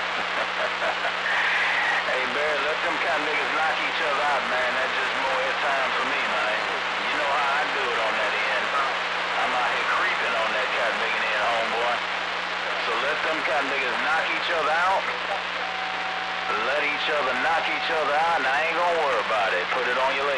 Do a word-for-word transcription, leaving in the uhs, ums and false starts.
Hey, Barry, let them kind of niggas knock each other out, man. That's just more airtime for me, man. You know how I do it on that end. I'm out here creeping on that cat making end, homeboy. So let them kind of niggas knock each other out. Let each other knock each other out, and I ain't gonna worry about it. Put it on your label.